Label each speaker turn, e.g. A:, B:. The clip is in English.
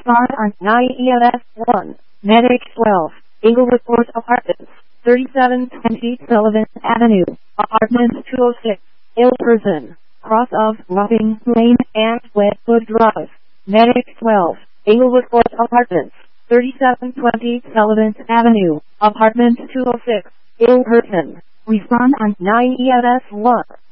A: Respond on 9 EMS 1. Medic 12. Inglewood Court Apartments. 3720 Sullivan Avenue. Apartment 206. Ill person. Cross of Wapping Lane and Westwood Drive. Medic 12. Inglewood Court Apartments. 3720 Sullivan Avenue. Apartment 206. Ill person. Respond on 9 EMS 1.